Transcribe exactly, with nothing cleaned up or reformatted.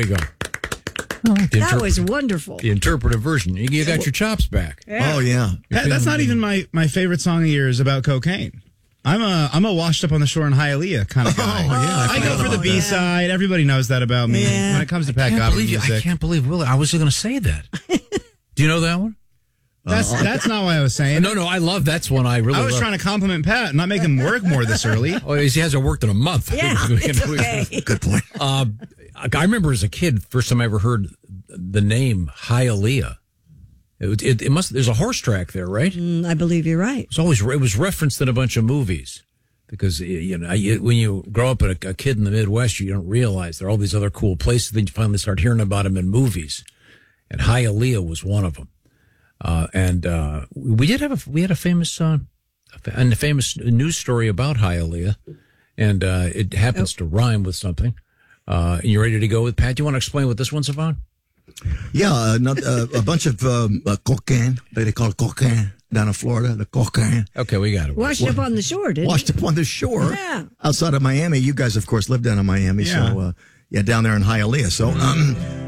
you go. Oh, the That interp- was wonderful. The interpretive version. You, you got your chops back. Yeah. Oh, yeah. Pat, that's not even my, my favorite song of yours about cocaine. I'm a I'm a washed up on the shore in Hialeah kind of guy. Oh, yeah. I go for the Oh, B side. Everybody knows that about me. Yeah. When it comes to Pat I can't, Godwin believe you, I music, can't believe Willie. I was going to say that. Do you know that one? that's that's not what I was saying. No, no, I love that's one I really I was love. trying to compliment Pat, not make him work more this early. Oh, he hasn't worked in a month. Yeah, it's okay. Good point. Uh, I remember as a kid, first time I ever heard the name Hialeah. It, it, it must. There's a horse track there, right? Mm, I believe you're right. It's always it was referenced in a bunch of movies because you know you, when you grow up a, a kid in the Midwest, you don't realize there are all these other cool places. Then you finally start hearing about them in movies, and Hialeah was one of them. Uh, and uh, we did have a we had a famous uh, and a famous news story about Hialeah, and uh, it happens oh. to rhyme with something. Uh, and you ready to go with Pat? Do you want to explain what this one's about? Yeah, uh, not, uh, a bunch of um, uh, cocaine. They call it cocaine down in Florida. The cocaine. Okay, we got it. Washed up on the shore, didn't Washed it? up on the shore. Yeah. Outside of Miami. You guys, of course, live down in Miami. Yeah. So, uh, yeah, down there in Hialeah. So, um,